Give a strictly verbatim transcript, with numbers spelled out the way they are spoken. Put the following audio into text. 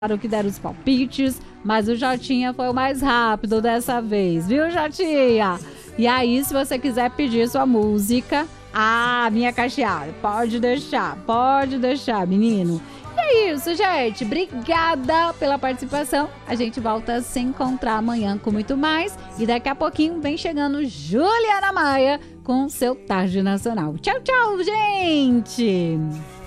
que deram os palpites, mas o Jotinha foi o mais rápido dessa vez, viu, Jotinha? E aí, se você quiser pedir sua música, ah, minha cacheada, pode deixar, pode deixar, menino. E é isso, gente. Obrigada pela participação. A gente volta a se encontrar amanhã com muito mais. E daqui a pouquinho vem chegando Juliana Maia com seu Tarde Nacional. Tchau, tchau, gente!